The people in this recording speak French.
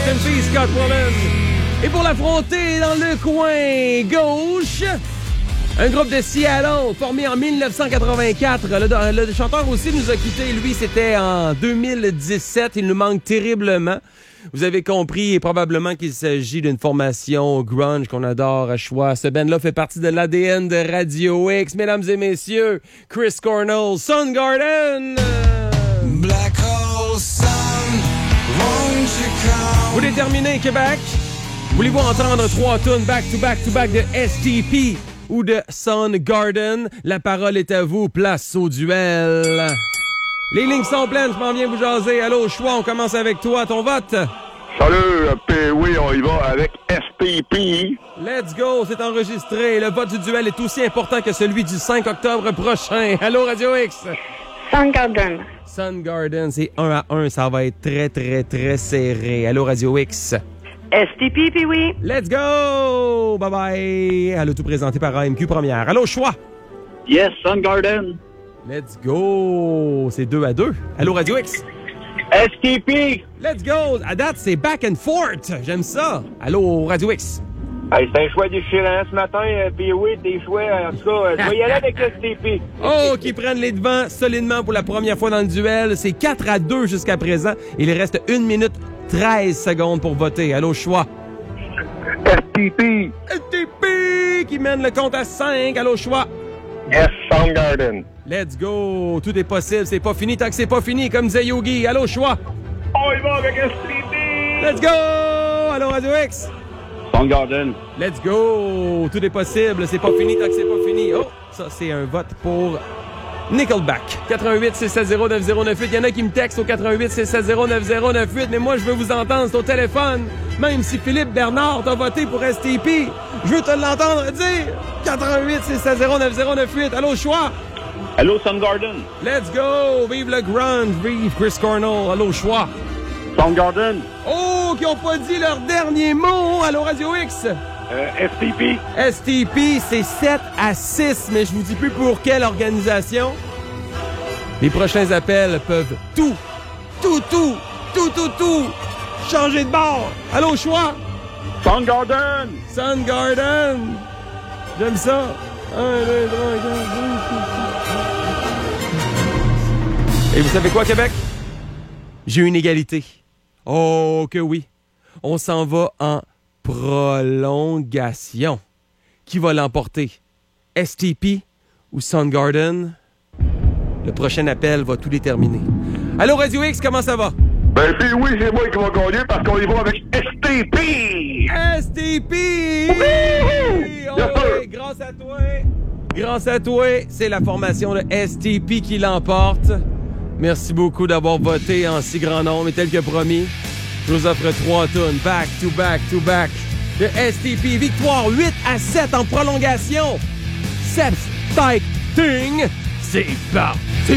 American Fee, Scott Wallen. Et pour l'affronter dans le coin gauche, un groupe de Seattle formé en 1984. Le chanteur aussi nous a quittés. Lui, c'était en 2017. Il nous manque terriblement. Vous avez compris probablement qu'il s'agit d'une formation grunge qu'on adore à choix. Ce band-là fait partie de l'ADN de Radio X. Mesdames et messieurs, Chris Cornell, Soundgarden. Black hole sun, won't you come? Vous déterminez, Québec? Voulez-vous entendre 3 tunes back-to-back-to-back de STP ou de Soundgarden? La parole est à vous. Place au duel. Les lignes sont pleines, je m'en viens vous jaser. Allô, choix, on commence avec toi. Ton vote? Salut, oui, on y va avec STP. Let's go, c'est enregistré. Le vote du duel est aussi important que celui du 5 octobre prochain. Allô, Radio X? Soundgarden. Soundgarden, c'est 1-1. Ça va être très, très, très serré. Allô, Radio X? STP, puis oui. Let's go! Bye-bye. Allô, tout présenté par AMQ Première. Allô, choix? Yes, Soundgarden. Let's go! C'est 2-2. Allô, Radio X? STP. Let's go! À date, c'est back and forth. J'aime ça. Allô, Radio X? Hey, c'est un choix déchirant ce matin, puis oui, des choix. En tout cas, je vais y aller avec STP. Oh, qui prennent les devants solidement pour la première fois dans le duel. C'est 4-2 jusqu'à présent. Il reste 1 minute 13 secondes pour voter. Allô, choix? STP. STP qui mène le compte à 5. Allô, choix? Yes, Soundgarden. Let's go. Tout est possible. C'est pas fini tant que c'est pas fini, comme disait Yogi. Allô, choix? On y va avec STP. Let's go. Allô, Radio X? Soundgarden. Let's go. Tout est possible. C'est pas fini tant que c'est pas fini. Oh, ça, c'est un vote pour Nickelback. 88-660-9098. Il y en a qui me textent au 88-660-9098. Mais moi, je veux vous entendre. C'est au téléphone. Même si Philippe Bernard t'a voté pour STP, je veux te l'entendre dire. 88-660-9098. Allô, choix? Allô, Soundgarden. Let's go. Vive le grunge. Vive Chris Cornell. Allô, choix? Soundgarden. Oh, qui ont pas dit leur dernier mot. Allô, Radio X? STP. STP, c'est 7-6, mais je vous dis plus pour quelle organisation. Les prochains appels peuvent tout changer de bord. Allô, choix? Soundgarden. Soundgarden. J'aime ça. 1, 2, 3, 4, 5. Et vous savez quoi, Québec? J'ai une égalité. Oh, que oui. On s'en va en prolongation. Qui va l'emporter? STP ou Soundgarden? Le prochain appel va tout déterminer. Allô, Radio X, comment ça va? Ben, puis oui, c'est moi qui va gagner parce qu'on y va avec STP. STP! Oui! Oh, oui, grâce à toi, c'est la formation de STP qui l'emporte. Merci beaucoup d'avoir voté en si grand nombre et tel que promis, je vous offre 3 tunes back de STP. Victoire 8-7 en prolongation. Seps Type Thing, c'est parti!